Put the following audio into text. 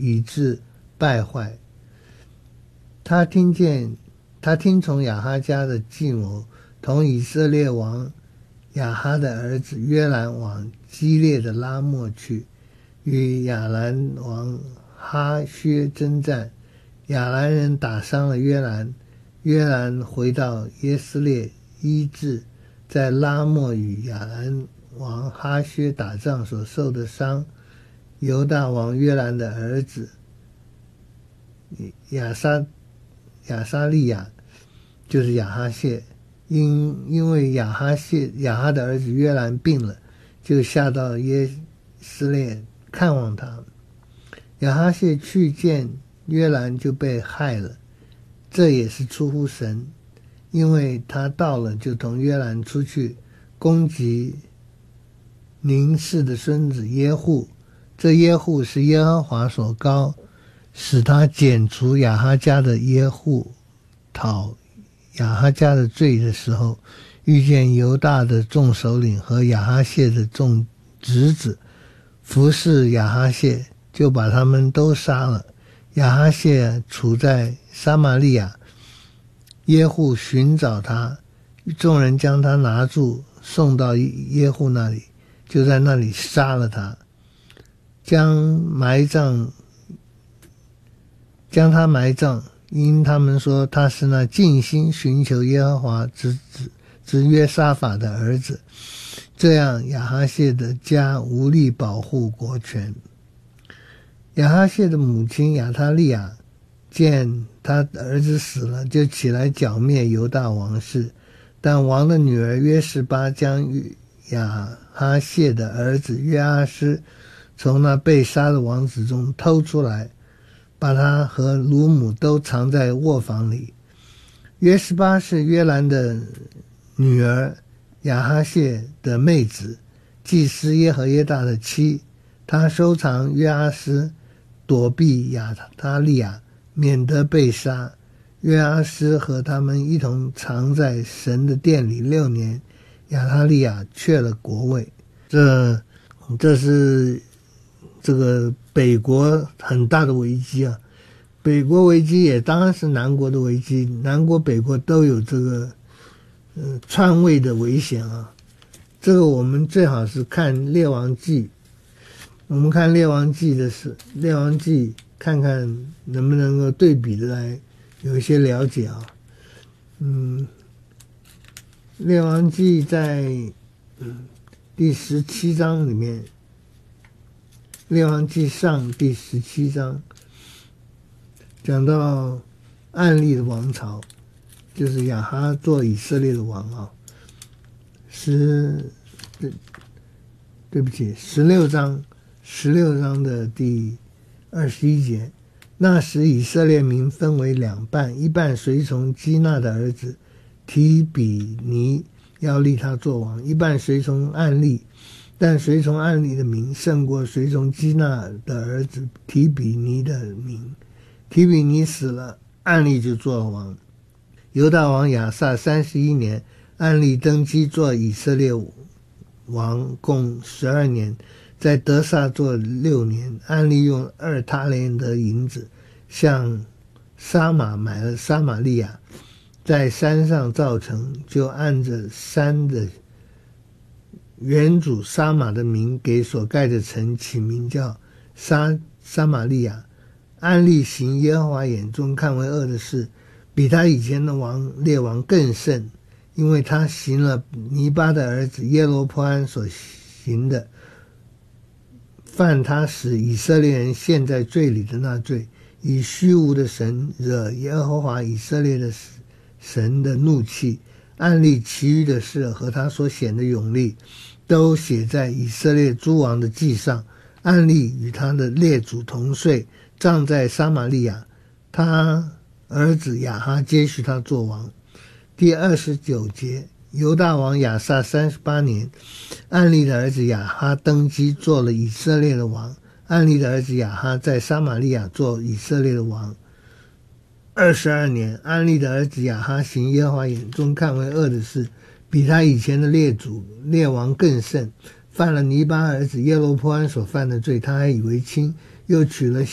以致败坏。他听从亚哈家的计谋，同以色列王亚哈的儿子约兰往基列的拉末去，与亚兰王哈薛征战。亚兰人打伤了约兰，约兰回到耶斯列医治在拉末与亚兰王哈薛打仗所受的伤。犹大王约兰的儿子亚沙利亚就是亚哈谢，因为亚哈的儿子约兰病了，就下到耶斯列看望他。亚哈谢去见约兰就被害了，这也是出乎神，因为他到了就同约兰出去攻击宁氏的孙子耶户。这耶户是耶和华所膏，使他剪除亚哈家的耶户，讨亚哈家的罪的时候，遇见犹大的众首领和亚哈谢的众侄子，服侍亚哈谢，就把他们都杀了。亚哈谢处在撒玛利亚，耶户寻找他，众人将他拿住，送到耶户那里，就在那里杀了他，将他埋葬，因他们说他是那尽心寻求耶和华之约沙法的儿子。这样亚哈谢的家无力保护国权。亚哈谢的母亲亚他利亚见他儿子死了，就起来剿灭犹大王室，但王的女儿约示巴将亚哈谢的儿子约阿施从那被杀的王子中偷出来，把他和乳母都藏在卧房里。约示巴是约兰的女儿亚哈谢的妹子，祭司耶和耶大的妻，她收藏约阿施，躲避亚他利亚，免得被杀。约阿施和他们一同藏在神的殿里6年，亚他利亚却了国位。这是这个北国很大的危机啊。北国危机也当然是南国的危机，南国北国都有这个篡位的危险啊。这个我们最好是看列王记，我们看列王记看看能不能够对比的来有一些了解啊。列王记在第17章里面，列王记上第17章讲到暗利的王朝，就是亚哈做以色列的王啊。16章的第21节，那时以色列民分为2半，一半随从基纳的儿子提比尼，要立他做王；一半随从暗利，但随从暗利的民胜过随从基纳的儿子提比尼的民。提比尼死了，暗利就做了王。犹大王亚撒31年，暗利登基做以色列王，共12年，在得撒做6年。暗利用2他连得银子向沙马买了撒玛利亚，在山上造城，就按着山的原主沙马的名给所盖的城起名叫撒玛利亚。暗利行耶和华眼中看为恶的事，比他以前的列王更甚，因为他行了尼巴的儿子耶罗波安所行的，犯他使以色列人陷在罪里的那罪，以虚无的神惹耶和华以色列的神的怒气。暗利其余的事和他所显的勇力，都写在以色列诸王的记上。暗利与他的列祖同睡，葬在撒玛利亚，他儿子亚哈接续他做王。第29节，犹大王亚撒38年，暗利的儿子亚哈登基做了以色列的王。暗利的儿子亚哈在撒玛利亚做以色列的王22年。暗利的儿子亚哈行耶和华眼中看为恶的事，比他以前的列王更甚，犯了尼巴儿子耶罗波安所犯的罪，他还以为轻，又娶了